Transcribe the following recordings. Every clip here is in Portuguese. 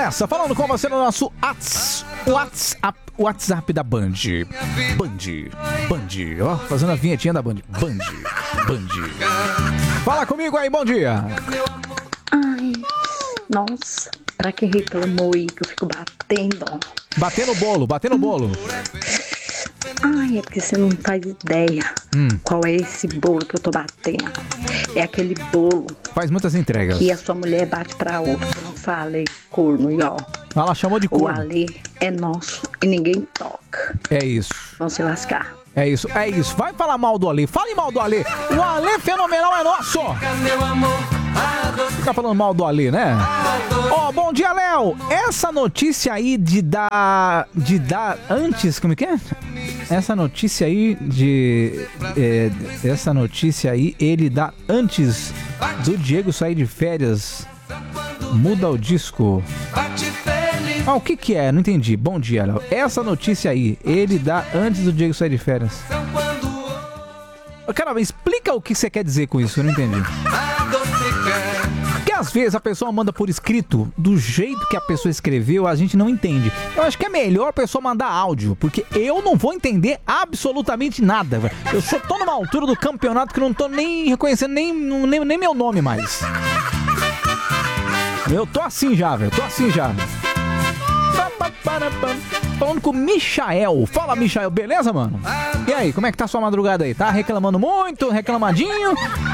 nessa, falando com você no nosso WhatsApp da Band. Band, ó, fazendo a vinhetinha da Band. Band. Fala comigo aí, bom dia. Ai, nossa, pra que reclamou aí que eu fico batendo? Batendo bolo. Ai, é porque você não faz ideia qual é esse bolo que eu tô batendo. É aquele bolo. Faz muitas entregas. Que a sua mulher bate pra outra. Não falei, corno, e ó. Ela chamou de corno. O Ale é nosso e ninguém toca. É isso. Vão se lascar. É isso. Vai falar mal do Ale. Fale mal do Ale. O Ale fenomenal é nosso. Fica falando mal do Ale, né? Ó, bom dia, Léo. Essa notícia aí de dar antes, como é que é? Essa notícia aí ele dá antes do Diego sair de férias. Muda o disco. Ah, o que é? Não entendi. Bom dia, Léo. Essa notícia aí, ele dá antes do Diego sair de férias. Cara, explica o que você quer dizer com isso, eu não entendi. Porque às vezes a pessoa manda por escrito, do jeito que a pessoa escreveu, a gente não entende. Eu acho que é melhor a pessoa mandar áudio, porque eu não vou entender absolutamente nada, velho. Eu só tô numa altura do campeonato que não tô nem reconhecendo nem meu nome mais. Eu tô assim já, velho. Falando com o Michael. Fala, Michael, beleza, mano? E aí, como é que tá a sua madrugada aí? Tá reclamando muito? Reclamadinho?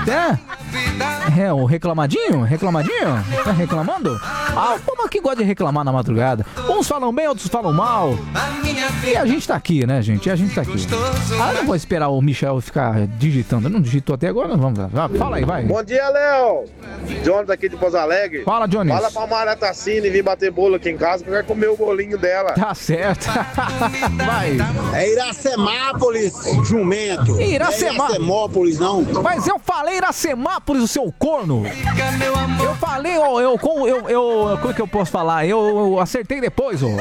É o reclamadinho? Tá reclamando? Ah, o povo aqui gosta de reclamar na madrugada. Uns falam bem, outros falam mal. E a gente tá aqui, né, gente? Eu não vou esperar o Michael ficar digitando. Eu não digitou até agora, vamos lá. Fala aí, vai. Bom dia, Léo. Jones aqui de Pouso Alegre. Fala, Jones. Fala pra Mara Tassini vir bater bolo aqui em casa, que eu quero comer o bolinho dela. Tá certo. Vai. É Iracemápolis, jumento. Iracemápolis, não. Mas eu falei Iracemápolis, o seu corno. Eu falei, como é que eu posso falar? Eu acertei depois, ó.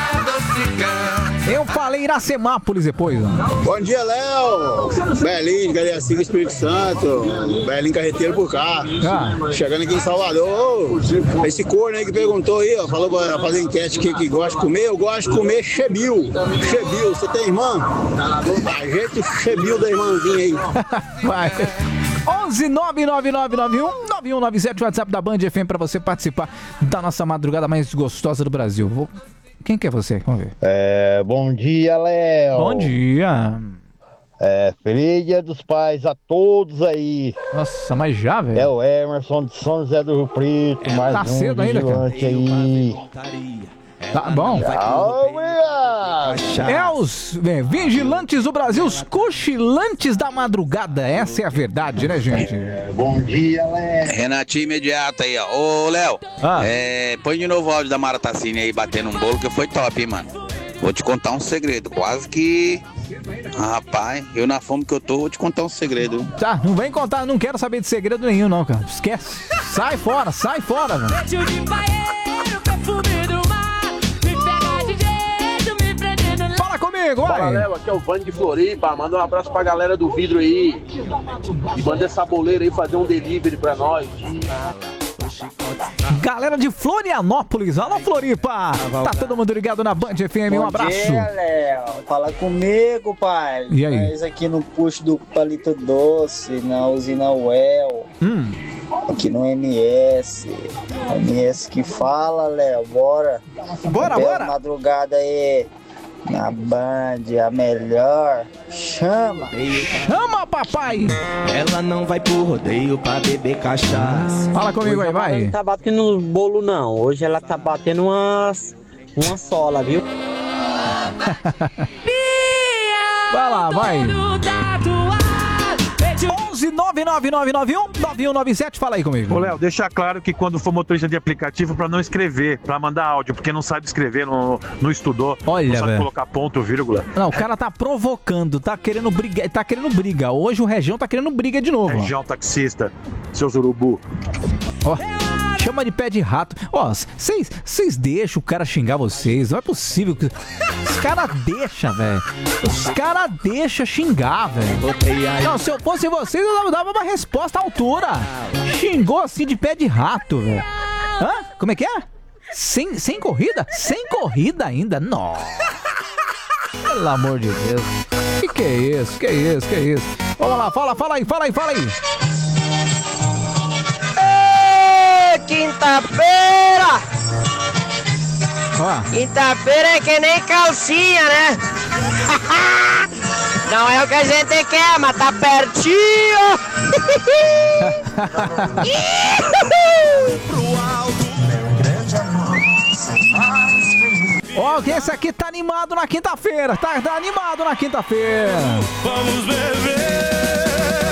Eu falei Iracemápolis depois, ó. Bom dia, Léo. Belinho, Galecica, Espírito Santo. Belinho, carreteiro por cá. Chegando aqui em Salvador. Esse corno aí que perguntou aí, ó. Falou pra fazer enquete que gosta de comer. Eu gosto de comer chebil. Você tem irmã? Ajeita o chebil da irmãzinha aí. Vai. 11-99991-9197, WhatsApp da Band FM pra você participar da nossa madrugada mais gostosa do Brasil. Quem que é você? Vamos ver. Bom dia, Léo. Bom dia. Feliz Dia dos Pais a todos aí. Nossa, mas já, velho? É o Emerson de São José do Rio Preto, mais tá um cedo ainda, cara. Aí. Tá bom. Os vigilantes do Brasil, os cochilantes da madrugada. Essa é a verdade, né, gente? Bom dia, Léo. Renatinho imediato aí, ó. Ô, Léo, põe de novo o áudio da Mara Tassini aí batendo um bolo, que foi top, hein, mano. Vou te contar um segredo, quase que... rapaz, eu na fome que eu tô, vou te contar um segredo. Tá, não vem contar, não quero saber de segredo nenhum, não, cara. Esquece. Sai fora, velho. Fala comigo, vai. Fala, Léo, aqui é o Vani de Floripa. Manda um abraço pra galera do vidro aí. E manda essa boleira aí fazer um delivery pra nós. Galera de Florianópolis, alô Floripa! Tá todo mundo ligado na Band FM, um abraço. Bom dia, Léo. Fala comigo, pai. E aí? Nós aqui no puxo do Palito Doce, na usina Well. Aqui no MS. MS que fala, Léo. Bora. Bora. Madrugada aí. Na Band, a melhor. Chama, papai. Ela não vai pro rodeio pra beber cachaça. Fala comigo aí, vai. Ela não tá batendo bolo, não. Hoje ela tá batendo uma sola, viu? Vai lá, vai. 11-99991-9197, fala aí comigo. Ô, Léo, deixa claro que quando for motorista de aplicativo, pra não escrever, pra mandar áudio, porque não sabe escrever, não estudou. Olha, não sabe velho. Colocar ponto, vírgula. Não, o cara tá provocando, tá querendo briga. Hoje o Região tá querendo briga de novo. Região taxista, seus urubu. Ó. Chama de pé de rato. Ó, vocês deixam o cara xingar vocês. Não é possível que... Os caras deixam, velho. Os caras deixam xingar, velho. Não, se eu fosse vocês, eu dava uma resposta à altura. Xingou assim de pé de rato, velho. Hã? Como é que é? Sem corrida? Sem corrida ainda? Nossa. Pelo amor de Deus. Que é isso? Que é isso? Vamos lá, fala aí. Ê, quinta-feira! Ó. Quinta-feira é que nem calcinha, né? Não é o que a gente quer, mas tá pertinho! Ó, esse aqui tá animado na quinta-feira, tá animado na quinta-feira. Vamos beber.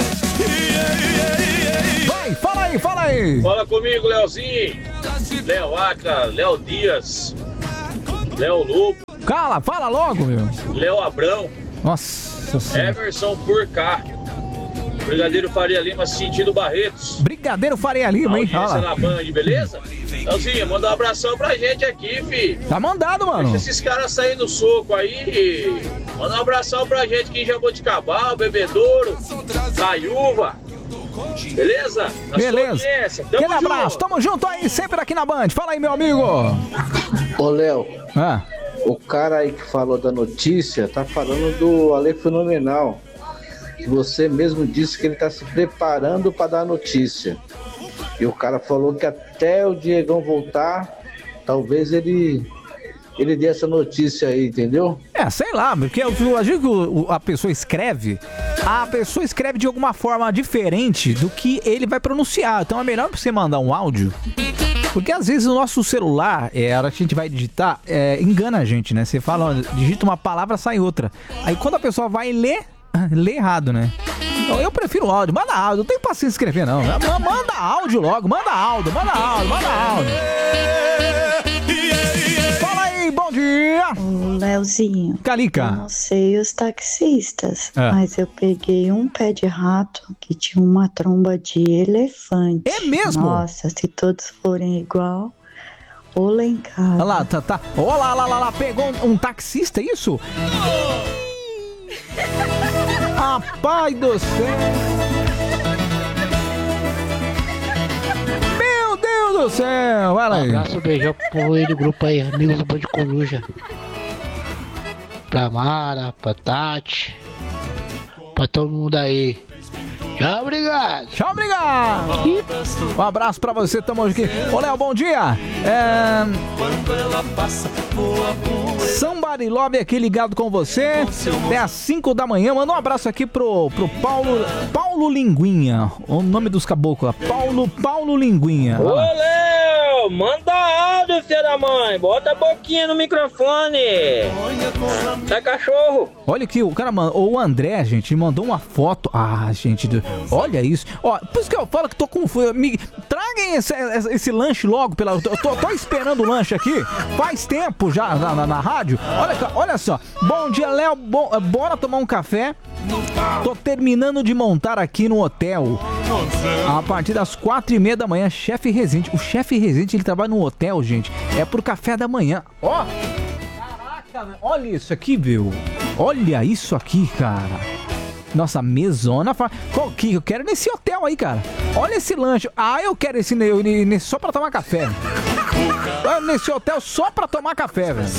Vai, fala aí. Fala comigo, Leozinho. Léo Acra, Léo Dias, Léo Lobo. Cala, fala logo, meu. Léo Abrão. Nossa senhora. Emerson Purcá. Brigadeiro Faria Lima, sentido Barretos. Brigadeiro Faria Lima, hein? Audiência na Band, beleza? Leozinho, manda um abração pra gente aqui, fi. Tá mandado, mano. Deixa esses caras saírem do soco aí. Manda um abração pra gente aqui em Jaboticabal, Bebedouro, Caiúva. Beleza? Beleza. Aquele abraço, tamo junto aí, sempre aqui na Band. Fala aí, meu amigo. Ô, Léo. O cara aí que falou da notícia tá falando do Ale Fenomenal. Você mesmo disse que ele tá se preparando para dar a notícia. E o cara falou que até o Diegão voltar, talvez ele dê essa notícia aí, entendeu? Sei lá, porque eu acho que a pessoa escreve de alguma forma diferente do que ele vai pronunciar. Então é melhor você mandar um áudio. Porque às vezes o nosso celular, a hora que a gente vai digitar, engana a gente, né? Você fala, digita uma palavra, sai outra. Aí quando a pessoa vai ler, lê errado, né? Então eu prefiro áudio. Manda áudio, não tenho paciência de escrever, não. Manda áudio logo, manda áudio. Fala aí, bom dia! Ô, Leozinho. Calica. Eu não sei os taxistas, mas eu peguei um pé de rato que tinha uma tromba de elefante. É mesmo? Nossa, se todos forem igual, ou lá em casa. Olha lá, tá. Olha lá, pegou um taxista, é isso? Rapaz do céu! Meu Deus do céu! Olha aí! Um abraço, beijão pro povo aí do grupo aí, amigos do Band Coruja. Pra Mara, pra Tati, pra todo mundo aí. Tchau, obrigado! Um abraço pra você, tamo aqui. Ô, Léo, bom dia! Somebody Love aqui ligado com você até às 5 da manhã. Manda um abraço aqui pro Paulo Linguinha. O nome dos caboclos, Paulo Linguinha. Ô, Léo, manda áudio, filho da mãe. Bota a boquinha no microfone. Tá cachorro. Olha aqui, o cara, o André, gente, mandou uma foto. Gente, olha isso. Ó, por isso que eu falo que tô com fome. Traguem esse lanche logo. Eu tô esperando o lanche aqui. Faz tempo já na rádio. Olha só. Bom dia, Léo. Bora tomar um café. Tô terminando de montar aqui no hotel. A partir das 4h30 da manhã, chefe Rezende. O chefe Rezende, ele trabalha no hotel, gente. É pro café da manhã. Ó. Caraca, olha isso aqui, viu? Olha isso aqui, cara. Nossa, mesona. Eu quero nesse hotel aí, cara. Olha esse lanche. Eu quero esse só pra tomar café. Nesse hotel só pra tomar café, velho.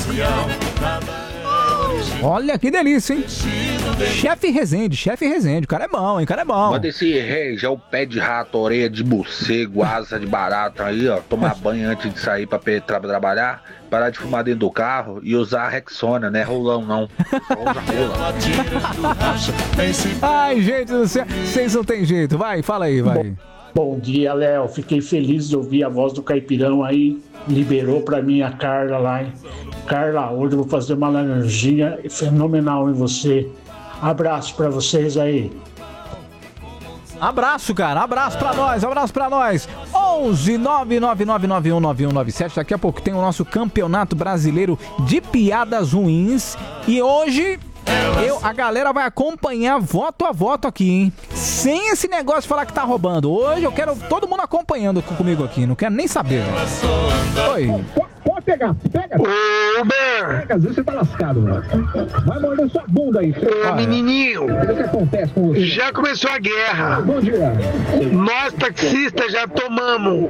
Olha que delícia, hein? Chefe Rezende. O cara é bom, hein? Manda esse rei, já o pé de rato, orelha de morcego, asa de barata aí, ó. Tomar banho antes de sair pra trabalhar. Parar de fumar dentro do carro e usar a Rexona, né? Rolão não. Ai, gente do céu. Vocês não tem jeito. Vai, fala aí, vai. Bom dia, Léo. Fiquei feliz de ouvir a voz do Caipirão aí. Liberou pra mim a Carla lá, hein? Carla, hoje eu vou fazer uma laranjinha fenomenal em você. Abraço pra vocês aí. Abraço, cara. Abraço pra nós. 11-999919197. Daqui a pouco tem o nosso Campeonato Brasileiro de Piadas Ruins. E hoje a galera vai acompanhar voto a voto aqui, hein? Sem esse negócio de falar que tá roubando. Hoje eu quero todo mundo acompanhando comigo aqui. Não quero nem saber. Oi. Pode pegar. Pega. Uber! Às vezes você tá lascado, mano. Vai morder sua bunda aí. Ô, menininho, o que acontece com você? já começou a guerra. Bom dia. Nós taxistas já tomamos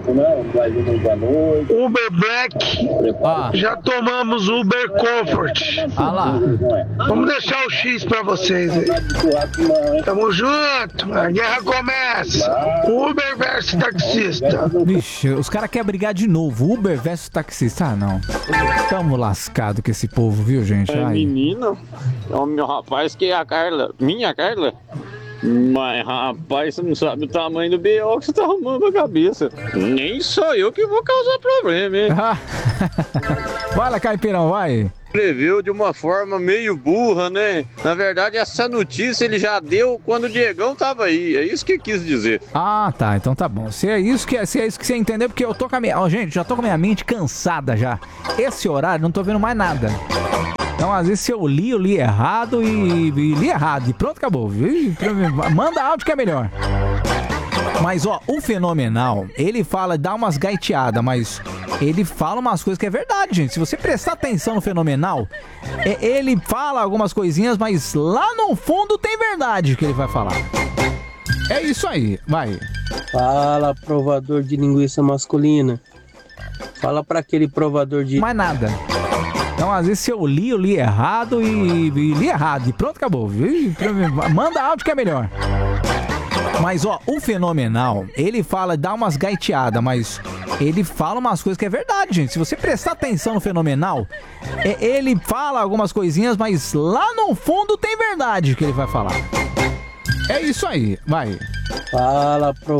Uber Black, já tomamos Uber Comfort. Ah lá. Vamos deixar o X pra vocês aí. Tamo junto, a guerra começa. Uber versus taxista. Vixe, os caras querem brigar de novo. Uber versus taxista. Ah, não. Tamo lascado com esse povo, viu, gente? É menina? É o meu rapaz que é a Carla. Minha Carla? Mas, rapaz, você não sabe o tamanho do B.O. que você tá arrumando na cabeça. Nem sou eu que vou causar problema, hein? Vai lá, Caipirão, vai. Escreveu de uma forma meio burra, né? Na verdade, essa notícia ele já deu quando o Diegão tava aí. É isso que quis dizer. Ah, tá. Então tá bom. Se é isso que você entendeu, porque eu tô com a minha... Ó, gente, já tô com a minha mente cansada já. Esse horário, não tô vendo mais nada. Então, às vezes, se eu li errado e li errado. E pronto, acabou. Manda áudio que é melhor. Mas, ó, o Fenomenal, ele fala, dá umas gaiteadas, mas ele fala umas coisas que é verdade, gente. Se você prestar atenção no Fenomenal, ele fala algumas coisinhas, mas lá no fundo tem verdade que ele vai falar. É isso aí, vai. Fala, provador de linguiça masculina. Fala pra aquele provador de... Mais nada. Então, às vezes, se eu li errado e li errado. E pronto, acabou. Manda áudio que é melhor. Mas, ó, o Fenomenal, ele fala, dá umas gaiteadas, mas ele fala umas coisas que é verdade, gente. Se você prestar atenção no Fenomenal, ele fala algumas coisinhas, mas lá no fundo tem verdade que ele vai falar. É isso aí, vai. Fala,